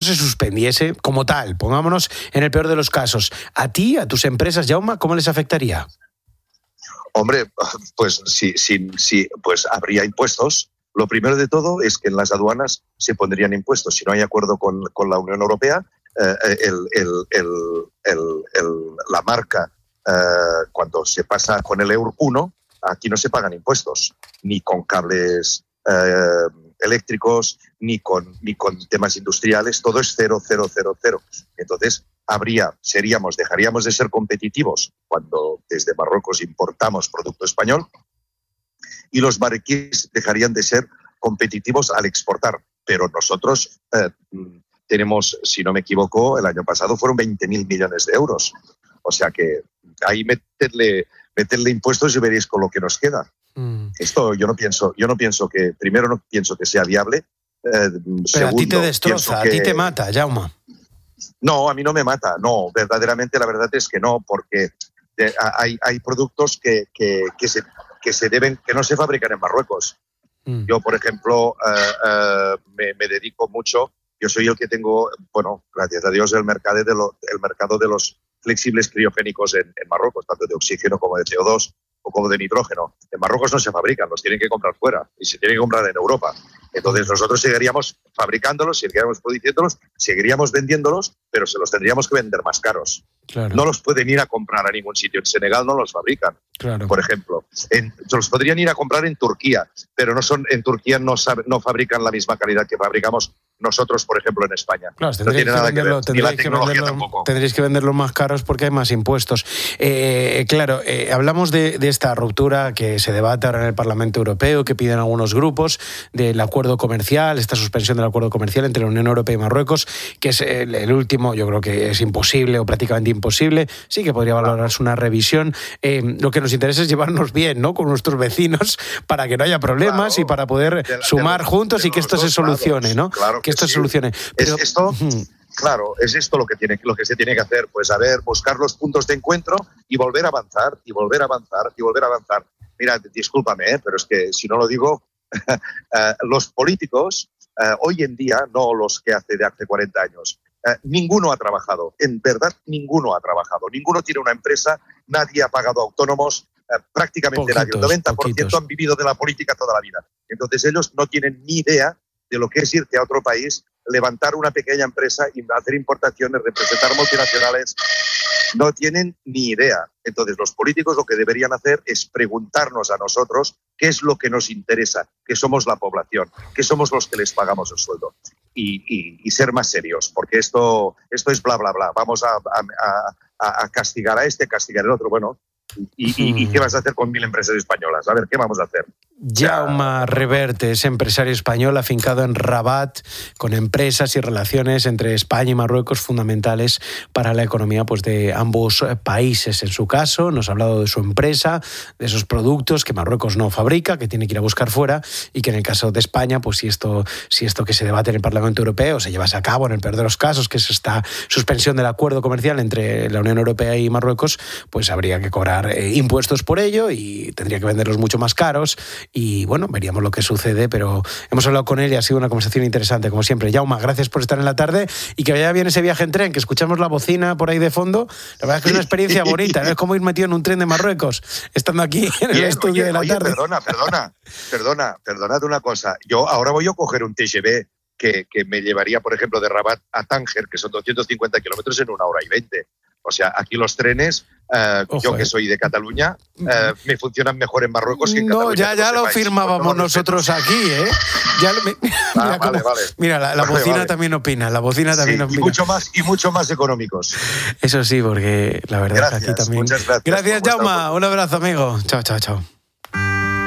se suspendiese como tal, pongámonos en el peor de los casos, ¿a ti, a tus empresas, Jaume, cómo les afectaría? Hombre, pues sí, pues habría impuestos. Lo primero de todo es que en las aduanas se pondrían impuestos. Si no hay acuerdo con la Unión Europea, la marca, cuando se pasa con el Euro 1, aquí no se pagan impuestos, ni con cables eléctricos, ni con temas industriales, todo es 0, 0, 0, 0. Entonces, dejaríamos de ser competitivos cuando desde Marruecos importamos producto español, y los marroquíes dejarían de ser competitivos al exportar. Pero nosotros tenemos, si no me equivoco, el año pasado fueron 20.000 millones de euros. O sea que ahí meterle impuestos y veréis con lo que nos queda. Esto yo no pienso que, primero no pienso que sea viable. Pero a ti te destroza, a ti te mata, Jaume. No, a mí no me mata, no, verdaderamente la verdad es que no, porque hay productos que no se fabrican en Marruecos. Yo, por ejemplo, me dedico mucho, yo soy el que tengo, bueno, gracias a Dios, el mercado de los flexibles criogénicos en Marruecos, tanto de oxígeno como de CO2 o como de nitrógeno. En Marruecos no se fabrican, los tienen que comprar fuera y se tienen que comprar en Europa. Entonces nosotros seguiríamos fabricándolos, seguiríamos produciéndolos, seguiríamos vendiéndolos, pero se los tendríamos que vender más caros. Claro. No los pueden ir a comprar a ningún sitio. En Senegal no los fabrican, claro, por ejemplo. Se los podrían ir a comprar en Turquía, pero en Turquía no fabrican la misma calidad que fabricamos nosotros, por ejemplo, en España. Claro, no tiene nada que ver. Ni la tecnología tampoco. Tendréis que venderlos más caros porque hay más impuestos. Hablamos de esta ruptura que se debate ahora en el Parlamento Europeo, que piden algunos grupos, del acuerdo comercial, esta suspensión del acuerdo comercial entre la Unión Europea y Marruecos, que es el último, yo creo que es imposible o prácticamente imposible. Sí que podría valorarse una revisión. Lo que nos interesa es llevarnos bien, ¿no?, con nuestros vecinos para que no haya problemas, claro, y para poder sumar juntos y que esto se solucione, ¿no? Claro que esto se solucione. Pero Claro, es esto lo que se tiene que hacer, pues buscar los puntos de encuentro y volver a avanzar, y volver a avanzar, y volver a avanzar. Mira, discúlpame, pero es que si no lo digo, los políticos hoy en día, no los que de hace 40 años, ninguno ha trabajado, en verdad ninguno ha trabajado, ninguno tiene una empresa, nadie ha pagado autónomos, prácticamente nadie, el 90% han vivido de la política toda la vida. Entonces ellos no tienen ni idea de lo que es irte a otro país, levantar una pequeña empresa y hacer importaciones, representar multinacionales. No tienen ni idea. Entonces los políticos lo que deberían hacer es preguntarnos a nosotros qué es lo que nos interesa, que somos la población, que somos los que les pagamos el sueldo, y ser más serios, porque esto es bla, bla, bla. Vamos a castigar a este, castigar al otro. Bueno, ¿y qué vas a hacer con 1.000 empresas españolas? A ver, ¿qué vamos a hacer? Jaume Reverte es empresario español afincado en Rabat, con empresas y relaciones entre España y Marruecos fundamentales para la economía, pues, de ambos países. En su caso, nos ha hablado de su empresa, de esos productos que Marruecos no fabrica, que tiene que ir a buscar fuera, y que en el caso de España, pues si esto que se debate en el Parlamento Europeo se llevase a cabo, en el peor de los casos, que es esta suspensión del acuerdo comercial entre la Unión Europea y Marruecos, pues habría que cobrar impuestos por ello y tendría que venderlos mucho más caros. Y bueno, veríamos lo que sucede, pero hemos hablado con él y ha sido una conversación interesante, como siempre. Jaume, gracias por estar en la tarde y que vaya bien ese viaje en tren, que escuchamos la bocina por ahí de fondo. La verdad es que es una experiencia bonita, ¿no? Es como ir metido en un tren de Marruecos, estando aquí en el estudio de la tarde. Perdona de una cosa. Yo ahora voy a coger un TGV que me llevaría, por ejemplo, de Rabat a Tánger, que son 250 kilómetros en 1 hora y 20. O sea, aquí los trenes, yo que soy de Cataluña, me funcionan mejor en Marruecos que en Cataluña. No, ya lo firmábamos nosotros aquí, ¿eh? Vale. Mira, la bocina también opina, opina. Y mucho más económicos. Eso sí, porque la verdad es que aquí también. Muchas gracias. Gracias, Jaume. Un abrazo, amigo. Chao.